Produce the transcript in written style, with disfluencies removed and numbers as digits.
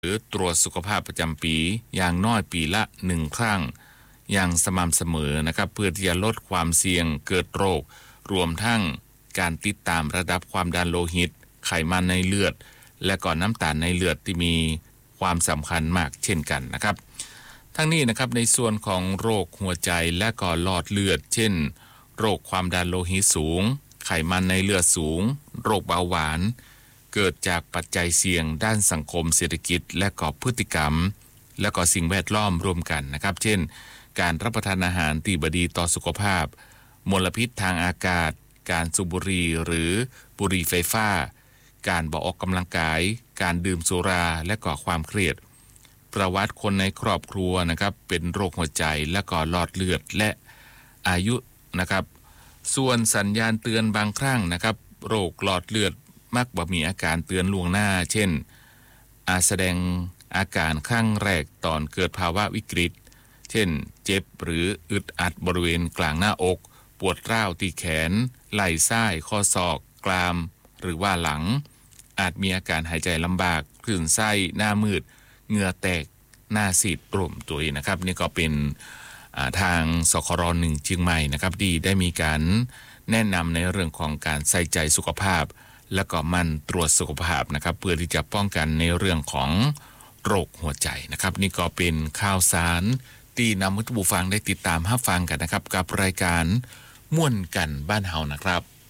หรือตรวจสุขภาพประจำปีอย่างน้อยปีละ1ครั้งอย่างสม่ำเสมอนะครับเพื่อที่จะลดความเสี่ยงเกิดโรครวมทั้งการติดตามระดับความดันโลหิตไขมันในเลือดและก็น้ำตาลในเลือดที่มีความสำคัญมากเช่นกันนะครับทั้งนี้นะครับในส่วนของโรคหัวใจและก็หลอดเลือดเช่นโรคความดันโลหิตสูงไขมันในเลือดสูงโรคเบาหวานเกิดจากปัจจัยเสี่ยงด้านสังคมเศรษฐกิจและก็พฤติกรรมและก็สิ่งแวดล้อมรวมกันนะครับเช่นการรับประทานอาหารที่บ่ดีต่อสุขภาพมลพิษทางอากาศการสูบบุหรี่หรือบุหรี่ไฟฟ้าการบ่ออกกำลังกายการดื่มสุราและก็ความเครียดประวัติคนในครอบครัวนะครับเป็นโรคหัวใจและก็หลอดเลือดและอายุนะครับส่วนสัญญาณเตือนบางครั้งนะครับโรคหลอดเลือดมักบ่มีอาการเตือนล่วงหน้าเช่นแสดงอาการครั้งแรกตอนเกิดภาวะวิกฤตเช่นเจ็บหรืออึดอัดบริเวณกลางหน้าอกปวดร้าวที่แขนไหล่ซ้ายข้อศอกกรามหรือว่าหลังอาจมีอาการหายใจลำบากคลื่นไส้หน้ามืดเหงื่อแตกหน้าซีดปร่มตัวนะครับนี่ก็เป็นทางสคร1เชียงใหม่นะครับที่ได้มีการแนะนำในเรื่องของการใส่ใจสุขภาพและก็มันตรวจสุขภาพนะครับเพื่อที่จะป้องกันในเรื่องของโรคหัวใจนะครับนี่ก็เป็นข่าวสารที่นำให้ผู้ฟังได้ติดตามรับฟังกันนะครับกับรายการม่วนกันบ้านเฮานะครับ